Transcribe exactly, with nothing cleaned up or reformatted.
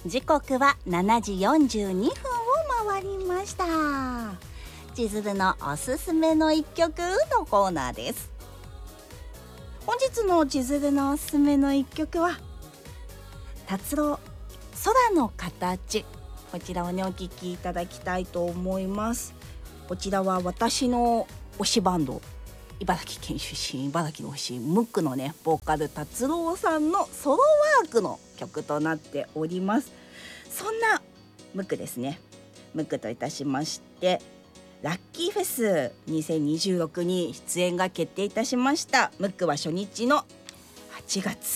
時刻はしちじよんじゅうにふんを回りました。千鶴のおすすめの一曲のコーナーです。本日の千鶴のおすすめの一曲は達郎、空の形。こちらをねお聴きいただきたいと思います。こちらは私の推しバンド、茨城県出身、茨城の推しムックのねボーカル達郎さんのソロワークの曲となっております。そんなムックですね。ムックといたしましてラッキーフェスにせんにじゅうろくに出演が決定いたしました。ムックは初日のはちがつ